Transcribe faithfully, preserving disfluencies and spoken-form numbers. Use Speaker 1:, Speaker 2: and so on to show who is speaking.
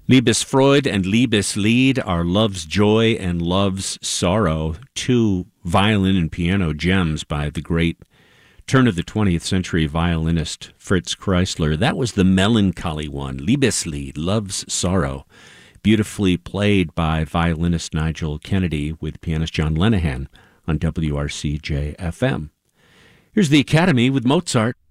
Speaker 1: Liebesfreude and Liebeslied are love's joy and love's sorrow, two violin and piano gems by the great turn of the twentieth century violinist Fritz Kreisler. That was the melancholy one, Liebeslied, Love's Sorrow, beautifully played by violinist Nigel Kennedy with pianist John Lenihan on W R C J F M. Here's the Academy with Mozart.